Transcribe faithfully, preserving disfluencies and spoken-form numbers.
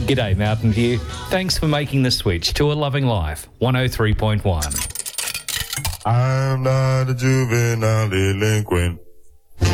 G'day, Mountain View. Thanks for making the switch to A Loving Life, one oh three point one. I'm not a juvenile delinquent.